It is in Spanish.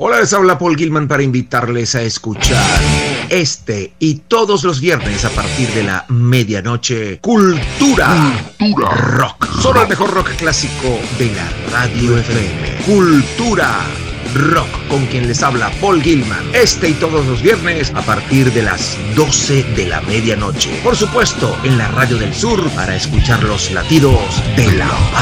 Hola, les habla Paul Gilman para invitarles a escuchar este y todos los viernes a partir de la medianoche Cultura Rock. Solo el mejor rock clásico de la radio FM. Cultura Rock, con quien les habla Paul Gilman. Este y todos los viernes a partir de las 12 de la medianoche. Por supuesto, en la Radio del Sur para escuchar los latidos de la